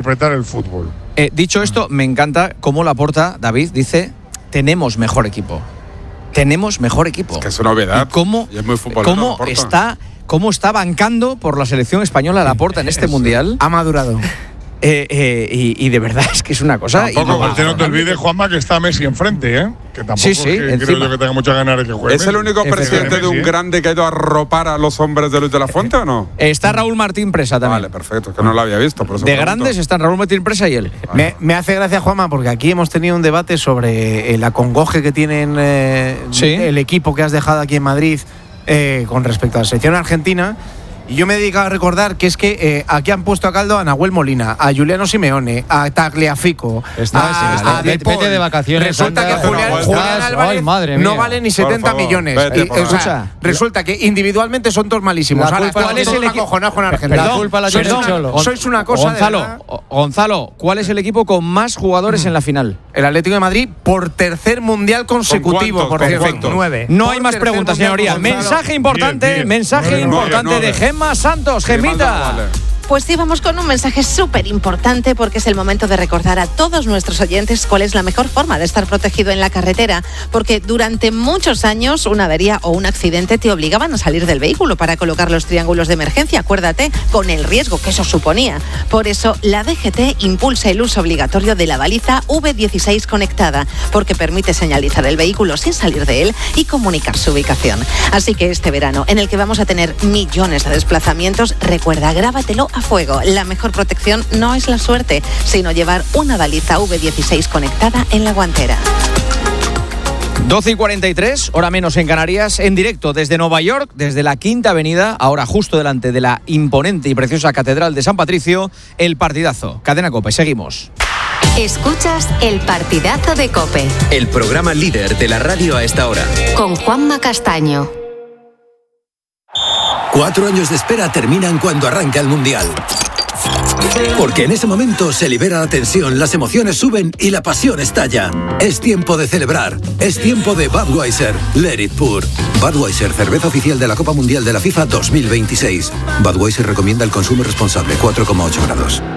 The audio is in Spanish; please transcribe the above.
interpretar el fútbol. Dicho esto, me encanta cómo Laporta, David, dice: tenemos mejor equipo. Tenemos mejor equipo. Es que es una novedad. ¿Y cómo, y es muy futbolero, cómo está bancando por la selección española Laporta en este mundial? Ha madurado. Y de verdad es que es una cosa. Tampoco, no te olvides, Juanma, que está Messi enfrente, ¿eh? Que tampoco creo yo que tenga muchas ganas de que juegue. ¿Es el único presidente de un grande que ha ido a arropar a los hombres de Luis de la Fuente o no? Está Raúl Martín Presa también. Vale, perfecto, que no lo había visto. Por eso de grandes están Raúl Martín Presa y él. Me hace gracia, Juanma, porque aquí hemos tenido un debate sobre el acongoje que tienen el equipo que has dejado aquí en Madrid con respecto a la selección argentina. Y yo me he dedicado a recordar que es que aquí han puesto a caldo a Nahuel Molina, a Juliano Simeone, a Tagliafico, a De Paul. Vete de vacaciones. Resulta que Julián Álvarez no vale ni 70 millones. Resulta que individualmente son todos malísimos. ¿Cuál es el equipo con Argentina? La culpa la tiene Cholo. Sois una cosa Gonzalo, ¿cuál es el equipo con más jugadores en la final? El Atlético de Madrid por tercer mundial consecutivo. Perfecto. 9. No hay más preguntas, señoría. Mensaje importante de Gemma Santos. Gemita. Pues sí, vamos con un mensaje súper importante porque es el momento de recordar a todos nuestros oyentes cuál es la mejor forma de estar protegido en la carretera, porque durante muchos años una avería o un accidente te obligaban a salir del vehículo para colocar los triángulos de emergencia, acuérdate, con el riesgo que eso suponía. Por eso la DGT impulsa el uso obligatorio de la baliza V16 conectada, porque permite señalizar el vehículo sin salir de él y comunicar su ubicación. Así que este verano, en el que vamos a tener millones de desplazamientos, recuerda, grábatelo a fuego. La mejor protección no es la suerte, sino llevar una baliza V16 conectada en la guantera. 12:43, hora menos en Canarias, en directo desde Nueva York, desde la Quinta Avenida, ahora justo delante de la imponente y preciosa Catedral de San Patricio, el partidazo. Cadena COPE, seguimos. Escuchas el partidazo de COPE. El programa líder de la radio a esta hora. Con Juanma Castaño. 4 años de espera terminan cuando arranca el Mundial. Porque en ese momento se libera la tensión, las emociones suben y la pasión estalla. Es tiempo de celebrar. Es tiempo de Budweiser. Let it pour. Budweiser, cerveza oficial de la Copa Mundial de la FIFA 2026. Budweiser recomienda el consumo responsable, 4,8 grados.